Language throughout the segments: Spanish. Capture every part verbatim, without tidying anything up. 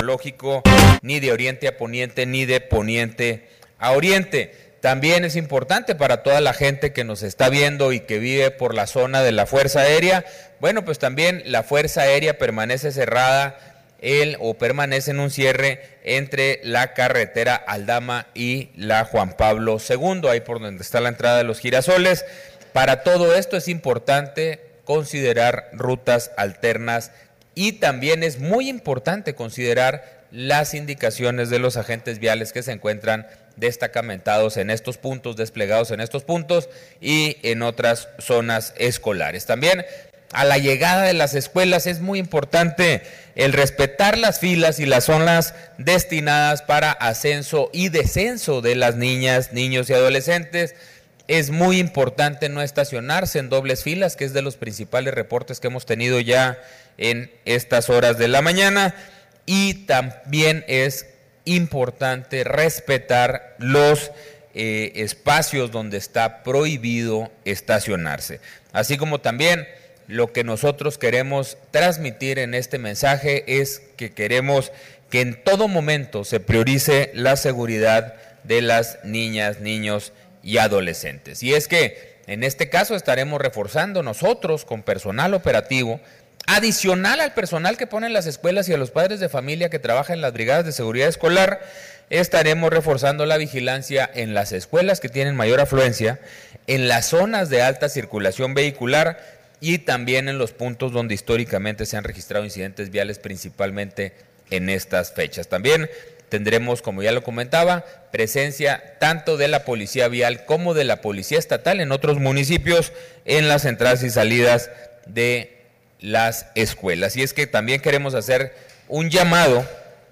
tecnológico, ni de oriente a poniente, ni de poniente a oriente. También es importante para toda la gente que nos está viendo y que vive por la zona de la Fuerza Aérea, bueno, pues también la Fuerza Aérea permanece cerrada el, o permanece en un cierre entre la carretera Aldama y la Juan Pablo segundo, ahí por donde está la entrada de los Girasoles. Para todo esto es importante considerar rutas alternas y también es muy importante considerar las indicaciones de los agentes viales que se encuentran destacamentados en estos puntos, desplegados en estos puntos y en otras zonas escolares. También a la llegada de las escuelas es muy importante el respetar las filas y las zonas destinadas para ascenso y descenso de las niñas, niños y adolescentes. Es muy importante no estacionarse en dobles filas, que es de los principales reportes que hemos tenido ya en estas horas de la mañana. Y también es importante respetar los eh, espacios donde está prohibido estacionarse. Así como también lo que nosotros queremos transmitir en este mensaje es que queremos que en todo momento se priorice la seguridad de las niñas, niños y adolescentes. Y es que en este caso estaremos reforzando nosotros con personal operativo, adicional al personal que ponen las escuelas y a los padres de familia que trabajan en las brigadas de seguridad escolar, estaremos reforzando la vigilancia en las escuelas que tienen mayor afluencia, en las zonas de alta circulación vehicular y también en los puntos donde históricamente se han registrado incidentes viales, principalmente en estas fechas. También tendremos, como ya lo comentaba, presencia tanto de la Policía Vial como de la Policía Estatal en otros municipios en las entradas y salidas de las escuelas. Y es que también queremos hacer un llamado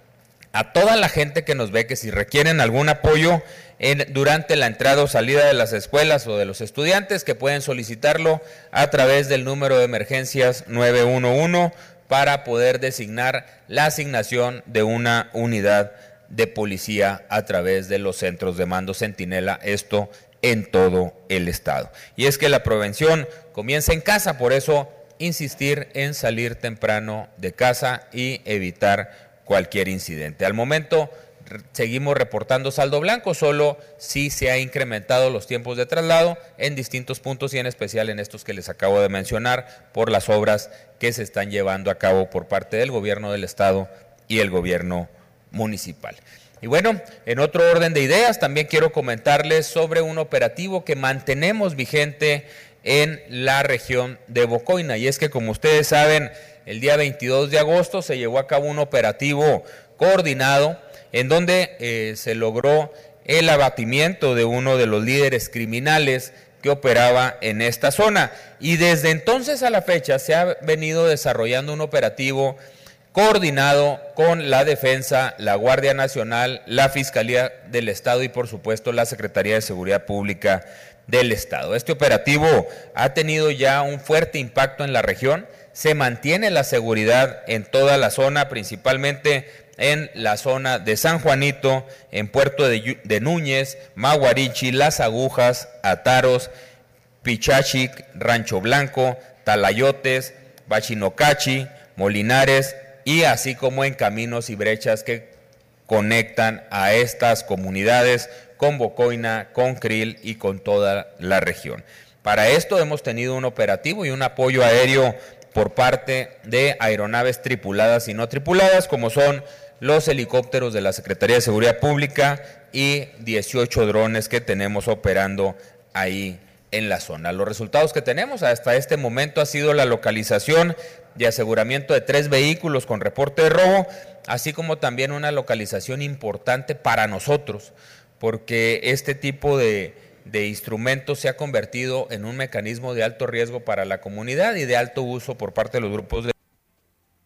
a toda la gente que nos ve, que si requieren algún apoyo en, durante la entrada o salida de las escuelas o de los estudiantes, que pueden solicitarlo a través del número de emergencias nueve uno uno para poder designar la asignación de una unidad de policía a través de los centros de mando Centinela, esto en todo el estado. Y es que la prevención comienza en casa, por eso insistir en salir temprano de casa y evitar cualquier incidente. Al momento seguimos reportando saldo blanco, solo si se ha incrementado los tiempos de traslado en distintos puntos y en especial en estos que les acabo de mencionar por las obras que se están llevando a cabo por parte del gobierno del estado y el gobierno municipal. Y bueno, en otro orden de ideas, también quiero comentarles sobre un operativo que mantenemos vigente en la región de Bocoina, y es que, como ustedes saben, el día veintidós de agosto se llevó a cabo un operativo coordinado en donde eh, se logró el abatimiento de uno de los líderes criminales que operaba en esta zona, y desde entonces a la fecha se ha venido desarrollando un operativo coordinado con la Defensa, la Guardia Nacional, la Fiscalía del Estado y por supuesto la Secretaría de Seguridad Pública del Estado. Este operativo ha tenido ya un fuerte impacto en la región, se mantiene la seguridad en toda la zona, principalmente en la zona de San Juanito, en Puerto de, de Núñez, Maguarichi, Las Agujas, Ataros, Pichachic, Rancho Blanco, Talayotes, Bachinocachi, Molinares, y así como en caminos y brechas que conectan a estas comunidades con Bocoina, con Cril y con toda la región. Para esto hemos tenido un operativo y un apoyo aéreo por parte de aeronaves tripuladas y no tripuladas, como son los helicópteros de la Secretaría de Seguridad Pública y dieciocho drones que tenemos operando ahí en la zona. Los resultados que tenemos hasta este momento ha sido la localización de aseguramiento de tres vehículos con reporte de robo, así como también una localización importante para nosotros, porque este tipo de, de instrumentos se ha convertido en un mecanismo de alto riesgo para la comunidad y de alto uso por parte de los grupos de